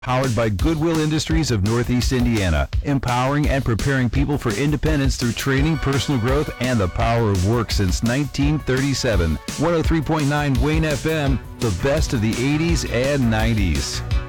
Powered by Goodwill Industries of Northeast Indiana, empowering and preparing people for independence through training, personal growth, and the power of work since 1937. 103.9 Wayne FM, the best of the 80s and 90s.